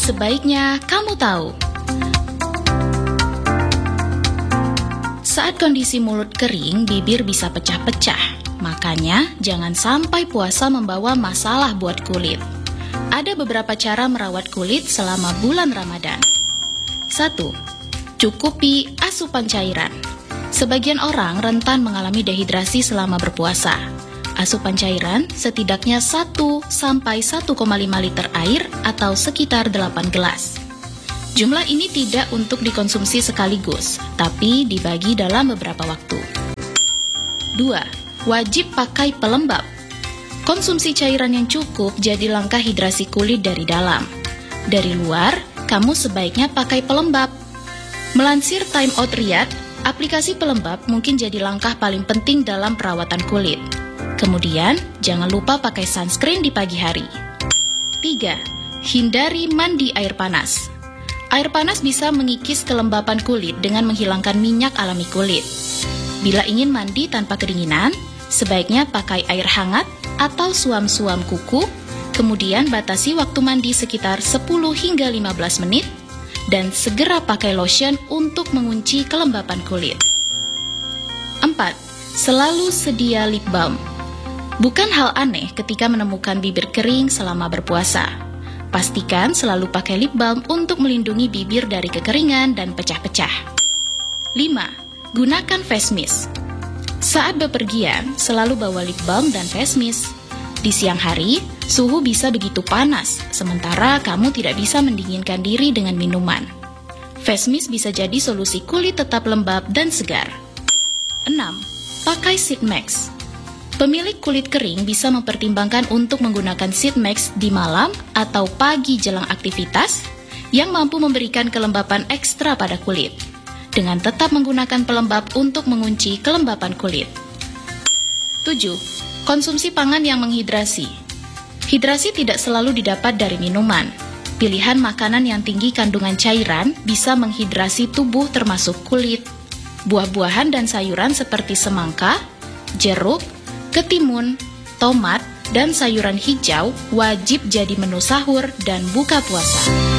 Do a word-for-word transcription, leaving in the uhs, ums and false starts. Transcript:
sebaiknya kamu tahu. Saat kondisi mulut kering, bibir bisa pecah-pecah. Makanya, jangan sampai puasa membawa masalah buat kulit. Ada beberapa cara merawat kulit selama bulan Ramadan. satu. Cukupi asupan cairan. Sebagian orang rentan mengalami dehidrasi selama berpuasa. Asupan cairan setidaknya satu sampai satu koma lima liter air atau sekitar delapan gelas. Jumlah ini tidak untuk dikonsumsi sekaligus, tapi dibagi dalam beberapa waktu. dua. Wajib pakai pelembab. Konsumsi cairan yang cukup jadi langkah hidrasi kulit dari dalam. Dari luar, kamu sebaiknya pakai pelembab. Melansir Time Out Riyadh, aplikasi pelembab mungkin jadi langkah paling penting dalam perawatan kulit. Kemudian, jangan lupa pakai sunscreen di pagi hari. tiga. Hindari mandi air panas. Air panas bisa mengikis kelembapan kulit dengan menghilangkan minyak alami kulit. Bila ingin mandi tanpa kedinginan, sebaiknya pakai air hangat atau suam-suam kuku, kemudian batasi waktu mandi sekitar sepuluh hingga lima belas menit, dan segera pakai lotion untuk mengunci kelembapan kulit. empat. Selalu sedia lip balm. Bukan hal aneh ketika menemukan bibir kering selama berpuasa. Pastikan selalu pakai lip balm untuk melindungi bibir dari kekeringan dan pecah-pecah. lima. Gunakan face mist. Saat bepergian, selalu bawa lip balm dan face mist. Di siang hari, suhu bisa begitu panas, sementara kamu tidak bisa mendinginkan diri dengan minuman. Face mist bisa jadi solusi kulit tetap lembab dan segar. enam. Pakai sheet mask. Pemilik kulit kering bisa mempertimbangkan untuk menggunakan sheet mask di malam atau pagi jelang aktivitas yang mampu memberikan kelembapan ekstra pada kulit, dengan tetap menggunakan pelembab untuk mengunci kelembapan kulit. tujuh. Konsumsi pangan yang menghidrasi. Hidrasi tidak selalu didapat dari minuman. Pilihan makanan yang tinggi kandungan cairan bisa menghidrasi tubuh termasuk kulit. Buah-buahan dan sayuran seperti semangka, jeruk, ketimun, tomat, dan sayuran hijau wajib jadi menu sahur dan buka puasa.